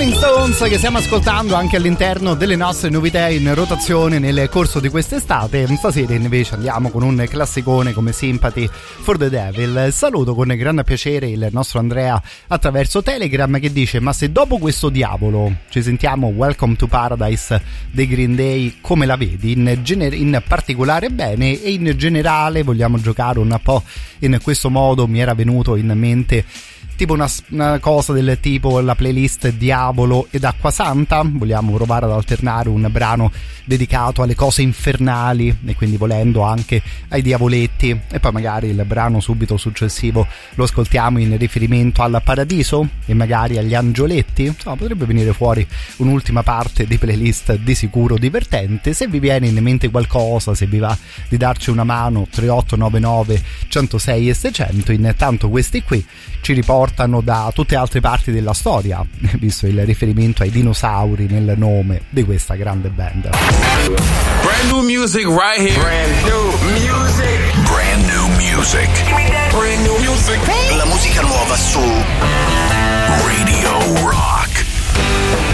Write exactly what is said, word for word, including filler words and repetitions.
Rolling Stones, che stiamo ascoltando anche all'interno delle nostre novità in rotazione nel corso di quest'estate. Stasera invece andiamo con un classicone come Sympathy for the Devil. Saluto con grande piacere il nostro Andrea attraverso Telegram, che dice: ma se dopo questo diavolo ci sentiamo Welcome to Paradise dei Green Day, come la vedi? In, gener- in particolare bene, e in generale vogliamo giocare un po' in questo modo. Mi era venuto in mente tipo una, una cosa del tipo la playlist Diavolo ed Acqua Santa. Vogliamo provare ad alternare un brano dedicato alle cose infernali e quindi volendo anche ai diavoletti, e poi magari il brano subito successivo lo ascoltiamo in riferimento al paradiso e magari agli angioletti. Insomma, potrebbe venire fuori un'ultima parte di playlist di sicuro divertente. Se vi viene in mente qualcosa, se vi va di darci una mano, tre otto nove nove uno zero sei e seicento. Intanto questi qui ci riportano da tutte altre parti della storia, visto il riferimento ai dinosauri nel nome di questa grande band. Brand new music right here. Brand new music. Brand new music. Brand new music.